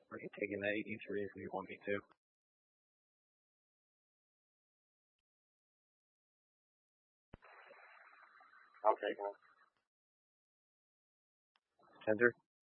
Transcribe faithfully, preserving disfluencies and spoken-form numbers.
I can take in that eighteen three if you want me to. I'll take one. Tender.